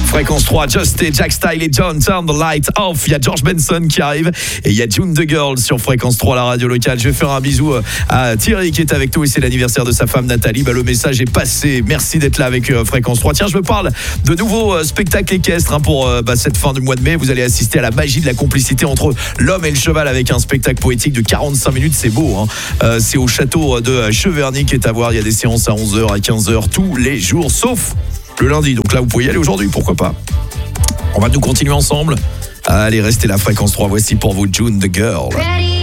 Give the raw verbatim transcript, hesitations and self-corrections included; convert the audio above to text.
Fréquence trois, Just et Jack Style et John, Turn the Light Off. Il y a George Benson qui arrive et il y a June the Girl sur Fréquence trois, la radio locale. Je vais faire un bisou à Thierry qui est avec nous et c'est l'anniversaire de sa femme Nathalie. Bah, le message est passé. Merci d'être là avec euh, Fréquence trois. Tiens, je me parle de nouveaux euh, spectacles équestres hein, pour euh, bah, cette fin du mois de mai. Vous allez assister à la magie de la complicité entre l'homme et le cheval avec un spectacle poétique de quarante-cinq minutes. C'est beau. Hein. Euh, c'est au château de Cheverny qui est à voir. Il y a des séances à onze heures, à quinze heures tous les jours, sauf le lundi. Donc là, vous pouvez y aller aujourd'hui, pourquoi pas. On va nous continuer ensemble. Allez, restez là, Fréquence trois. Voici pour vous June the Girl.